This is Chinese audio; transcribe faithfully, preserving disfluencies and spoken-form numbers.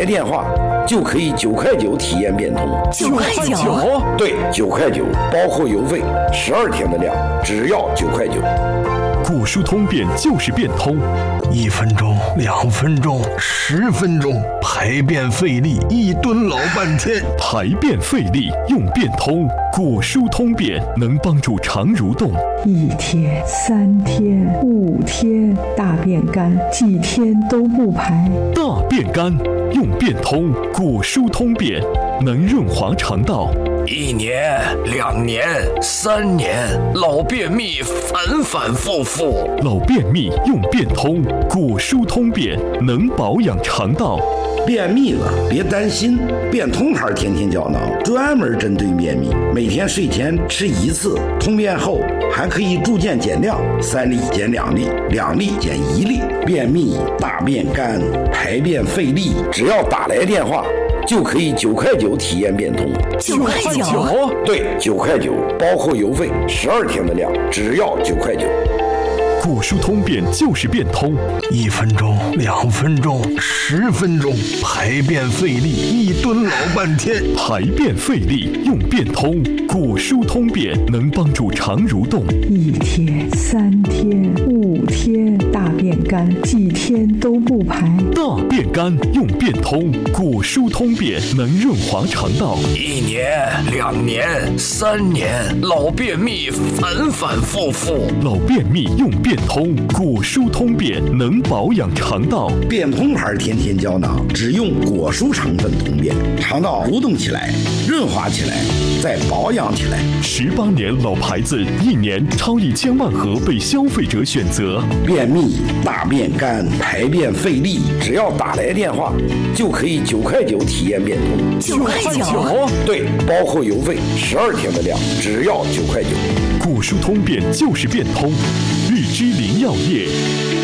来电话，就可以九块九体验变通。 九块九？ 对，九块九，包括邮费，十二天的量，只要九块九。 果蔬通便就是变通， 一分钟、两分钟、十分钟，排便费力，一蹲老半天。 排便费力用变通，果蔬通便能帮助肠蠕动。 一天、三天、五天，大便干，几天都不排。 大便干用变通，果蔬通便能润滑肠道。 一年、两年、三年，老便秘反反复复。 老便秘用变通，果蔬通便能保养肠道。 便秘了别担心，变通牌天天胶囊专门针对便秘，每天睡前吃一次，通便后还可以逐渐减量，三粒减两粒，两粒减一粒。便秘、大便干、排便费力，只要打来电话，就可以九块九体验变通。 九块九？ 对，九块九，包括邮费，十二天的量，只要九块九。 果蔬通便就是变通， 一分钟、两分钟、十分钟，排便费力，一蹲老半天。 排便费力用变通，果蔬通便能帮助肠蠕动。 一天、三天、五天，大便干，几天都不排。 大便干用变通，果蔬通便能润滑肠道。 一年、两年、三年，老便秘反反复复。 老便秘用变通，果蔬通便能保养肠道。 变通牌天天胶囊只用果蔬成分通便，肠道蠕动起来，润滑起来，再保养起来。 十八年老牌子，一年超一千万盒被消费者选择。 便秘、大便干、排便费力，只要打来电话，就可以九块九体验变通。 九块九？ 对，包括邮费，十二天的量，只要九块九。 果蔬通便就是变通，日之林药业。